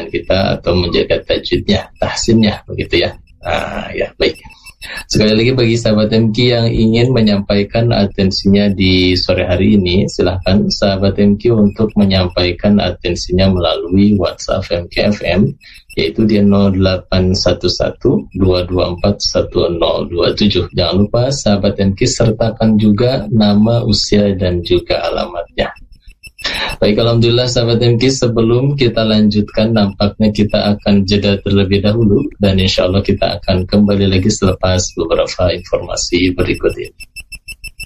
bacaan kita atau menjaga tajwidnya, tahsinnya, begitu ya. Ya, baik. Sekali lagi bagi sahabat MK yang ingin menyampaikan atensinya di sore hari ini, silahkan sahabat MK untuk menyampaikan atensinya melalui WhatsApp MK FM, yaitu di 0811-224-1027. Jangan lupa sahabat MK sertakan juga nama, usia, dan juga alamatnya. Baik, alhamdulillah sahabat MK, sebelum kita lanjutkan, nampaknya kita akan jeda terlebih dahulu, dan insya Allah kita akan kembali lagi selepas beberapa informasi berikut ini.